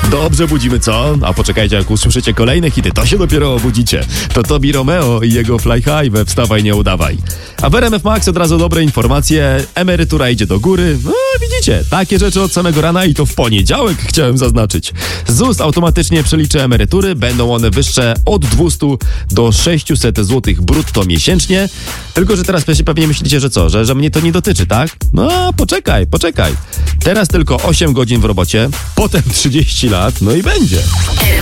Dobrze budzimy, co? A poczekajcie, jak usłyszycie kolejne hity, to się dopiero obudzicie. To Tobi Romeo i jego Fly High we Wstawaj, nie udawaj. A w RMF Max od razu dobre informacje. Emerytura idzie do góry. No, widzicie, takie rzeczy od samego rana i to w poniedziałek chciałem zaznaczyć. ZUS automatycznie przeliczy emerytury. Będą one wyższe od 200 do 600 zł brutto miesięcznie. Tylko, że teraz pewnie myślicie, że co? Że mnie to nie dotyczy, tak? No, poczekaj. Teraz tylko 8 godzin w robocie, potem 30 lat, no i będzie.